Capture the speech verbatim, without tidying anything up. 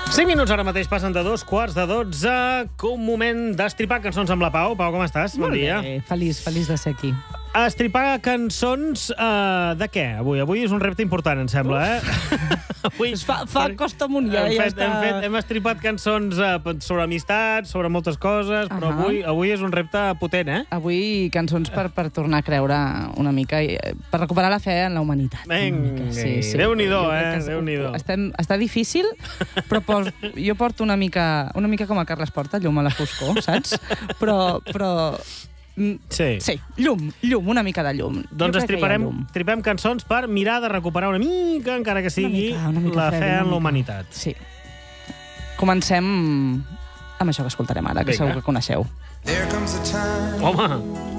cinc minuts ara mateix passen de dos quarts de dotze. Un moment d'estripar cançons amb la Pau. Pau, com estàs? Bon dia. Molt bé, feliç, feliç de ser aquí. Estripar cançons uh, de què? Avui Avui és un repte important, em sembla, eh? Avui, Fa, fa costa amunt, ja, hem, ja fet, està... hem, fet, hem estripat cançons uh, sobre amistat, sobre moltes coses, uh -huh. però avui, avui és un repte potent, eh? Avui cançons per, per tornar a creure una mica, i, per recuperar la fe en la humanitat. Vinga, sí, sí. Déu-n'hi-do, eh? Déu-n'hi-do. Estem, està difícil, però pos, jo porto una mica, una mica com a Carles Porta, llum a la foscor, saps? Però... però Sí. Sí, llum, llum, una mica de llum. Doncs estriparem, estripem cançons per mirar de recuperar una mica, encara que sigui, una mica, una mica la fred, fe en mica. la humanitat. Sí. Comencem amb això que escoltarem ara, que Vinga. segur que coneixeu. Home!